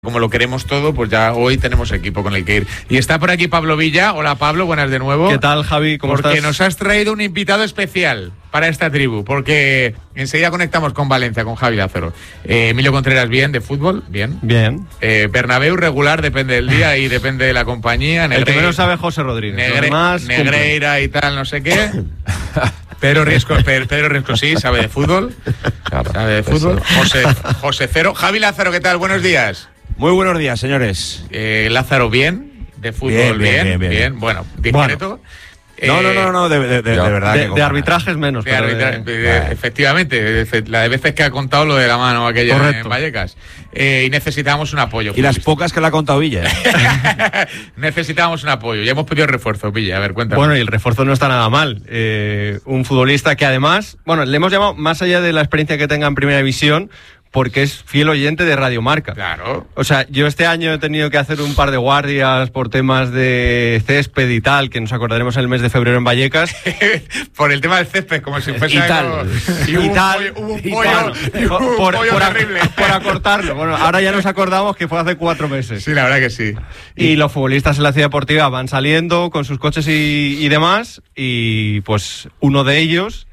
Como lo queremos todo, pues ya hoy tenemos equipo con el que ir. Y está por aquí Pablo Villa. Hola Pablo, buenas de nuevo. ¿Qué tal, Javi? ¿Cómo estás? Porque nos has traído un invitado especial para esta tribu, porque enseguida conectamos con Valencia, con Javi Lázaro. Emilio Contreras, bien, de fútbol, bien. Bien. Bernabéu, regular, depende del día y depende de la compañía. El que menos sabe José Rodríguez. Negreira y tal, no sé qué. Pedro Riesco sí, sabe de fútbol. Claro, sabe de fútbol. José Cero. Javi Lázaro, ¿qué tal? Buenos días. Muy buenos días, señores. Lázaro, bien. De fútbol, bien. Bueno, discreto. No, de verdad. De arbitrajes menos. Efectivamente, la de veces que ha contado lo de la mano aquella. Correcto. En Vallecas. Y necesitamos un apoyo. Y las pocas que le ha contado Villa. Necesitábamos un apoyo. Ya hemos pedido refuerzo, Villa. A ver, cuéntame. Bueno, y el refuerzo no está nada mal. Un futbolista que además, bueno, le hemos llamado, más allá de la experiencia que tenga en Primera División, porque es fiel oyente de Radio Marca. Claro. O sea, yo este año he tenido que hacer un par de guardias por temas de césped y tal, que nos acordaremos en el mes de febrero en Vallecas. Por el tema del césped, como si fuese y tal. Hubo un pollo terrible. Por acortarlo. Bueno, ahora ya nos acordamos que fue hace 4 meses. Sí, la verdad que sí. Y los futbolistas en la ciudad deportiva van saliendo con sus coches y demás, y pues uno de ellos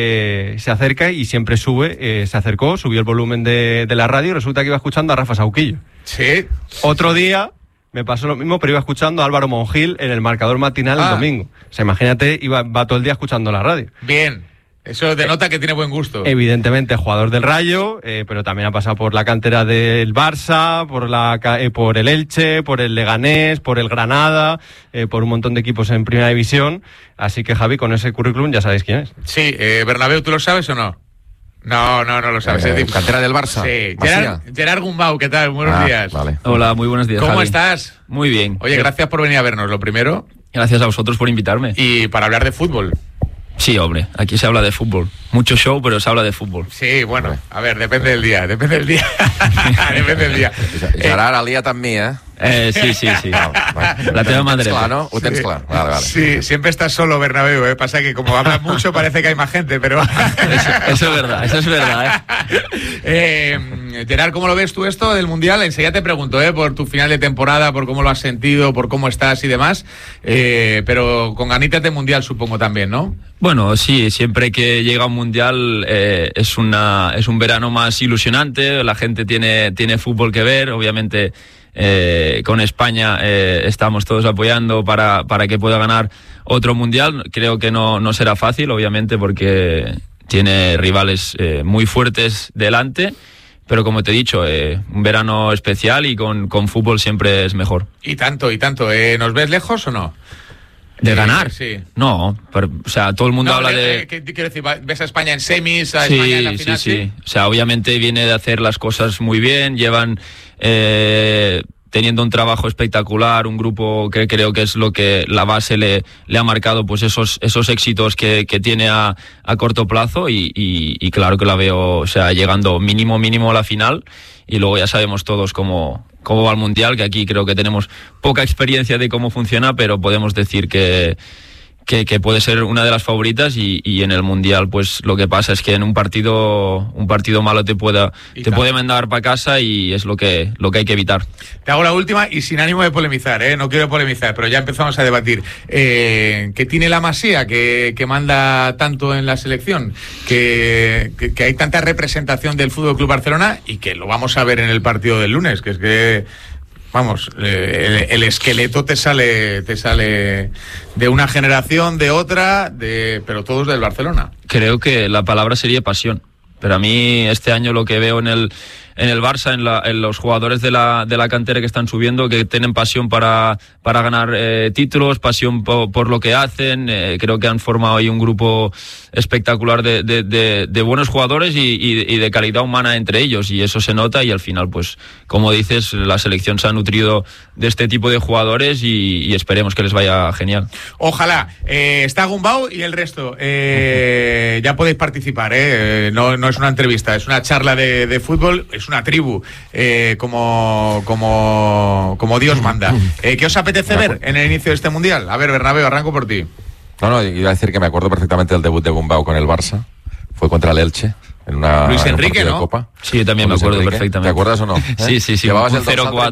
se acerca y siempre sube, se acercó, subió el volumen de la radio y resulta que iba escuchando a Rafa Sauquillo. Sí. Otro día me pasó lo mismo, pero iba escuchando a Álvaro Monjil en el marcador matinal el domingo. O sea, imagínate, va todo el día escuchando la radio. Bien. Eso denota que tiene buen gusto. Evidentemente, jugador del Rayo, pero también ha pasado por la cantera del Barça, por el Elche, por el Leganés, por el Granada, por un montón de equipos en Primera División. Así que, Javi, con ese currículum ya sabéis quién es. Sí, Bernabéu, ¿tú lo sabes o no? No lo sabes. ¿Cantera del Barça? Sí. Gerard Gumbau, ¿qué tal? Buenos días. Vale. Hola, muy buenos días, ¿Cómo Javi? estás? Muy bien. Oye, gracias por venir a vernos, lo primero. Gracias a vosotros por invitarme. Y para hablar de fútbol. Sí, hombre, aquí se habla de fútbol. Mucho show, pero se habla de fútbol. Sí, bueno, a ver, depende del día. Depende del día. Gerard al día también, Sí. La teva madre. Claro, ¿no? Sí. Claro. Vale. Sí, siempre estás solo, Bernabéu, Pasa que como hablas mucho parece que hay más gente, pero... Eso es verdad, Gerard, ¿cómo lo ves tú esto del Mundial? Enseguida te pregunto, por tu final de temporada, por cómo lo has sentido, por cómo estás y demás, pero con ganitas de Mundial supongo también, ¿no? Bueno, sí, siempre que llega un Mundial es un verano más ilusionante, la gente tiene fútbol que ver, obviamente con España estamos todos apoyando para que pueda ganar otro Mundial. Creo que no será fácil, obviamente, porque tiene rivales muy fuertes delante, pero como te he dicho, un verano especial y con fútbol siempre es mejor. Y tanto. ¿Nos ves lejos o no? ¿De ganar? Sí. No, pero, o sea, todo el mundo habla de... ¿Qué quiero decir? ¿Ves a España en semis, a España en la final? Sí. O sea, obviamente viene de hacer las cosas muy bien, llevan teniendo un trabajo espectacular, un grupo que creo que es lo que la base le ha marcado, pues esos éxitos que tiene a corto plazo y claro que la veo, o sea, llegando mínimo a la final y luego ya sabemos todos cómo va el Mundial, que aquí creo que tenemos poca experiencia de cómo funciona, pero podemos decir que puede ser una de las favoritas y en el Mundial pues lo que pasa es que en un partido malo te puede mandar para casa y es lo que hay que evitar. Te hago la última y sin ánimo de polemizar, no quiero polemizar, pero ya empezamos a debatir. ¿Qué tiene la Masía que manda tanto en la selección? Que hay tanta representación del Fútbol Club Barcelona y que lo vamos a ver en el partido del lunes, que es que... Vamos, el esqueleto te sale de una generación, de otra, pero todos del Barcelona. Creo que la palabra sería pasión. Pero a mí este año lo que veo en el Barça, en los jugadores de la cantera que están subiendo, que tienen pasión para ganar títulos, pasión por lo que hacen. Creo que han formado ahí un grupo espectacular de buenos jugadores y de calidad humana entre ellos, y eso se nota, y al final, pues, como dices, la selección se ha nutrido de este tipo de jugadores y esperemos que les vaya genial. Ojalá. Está Gumbau y el resto. Ya podéis participar, no es una entrevista, es una charla de fútbol, es una tribu, como Dios manda. ¿Qué os apetece ver en el inicio de este Mundial? A ver, Bernabéu, arranco por ti. No, iba a decir que me acuerdo perfectamente del debut de Gumbau con el Barça. Fue contra el Elche. En una, Luis en un Enrique, partido de ¿no? Copa. Sí, yo también me Luis acuerdo Enrique. perfectamente. ¿Te acuerdas o no? Sí, sí, Llevabas un el dorsal 0-4.